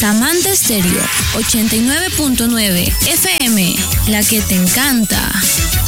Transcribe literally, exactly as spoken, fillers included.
Samantha Stereo ochenta y nueve punto nueve F M, la que te encanta.